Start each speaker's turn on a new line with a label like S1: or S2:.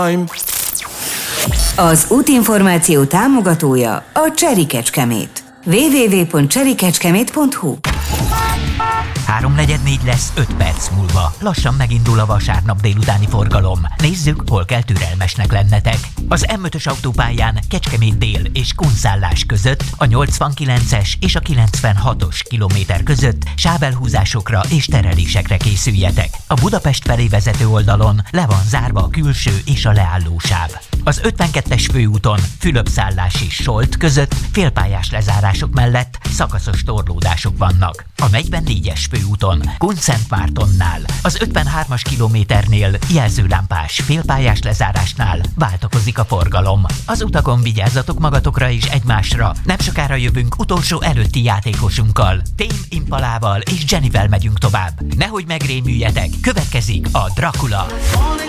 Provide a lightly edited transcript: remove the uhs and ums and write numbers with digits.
S1: Az útinformáció támogatója a Cseri Kecskemét. www.cserikecskemét.hu
S2: 3:44 lesz 5 perc múlva. Lassan megindul a vasárnap délutáni forgalom. Nézzük, hol kell türelmesnek lennetek. Az M5-ös autópályán Kecskemét dél és Kunszállás között, a 89-es és a 96-os kilométer között sávelhúzásokra és terelésekre készüljetek. A Budapest felé vezető oldalon le van zárva a külső és a leállósáv. Az 52-es főúton Fülöpszállás és Solt között félpályás lezárások mellett szakaszos torlódások vannak. A 44-es főúton Kunszentmártonnál, az 53-as kilométernél jelzőlámpás félpályás lezárásnál váltakozik a forgalom. Az utakon vigyázzatok magatokra és egymásra. Nem sokára jövünk utolsó előtti játékosunkkal. Tame Impalával és Jennyvel megyünk tovább. Nehogy megrémüljetek, következik a Dracula.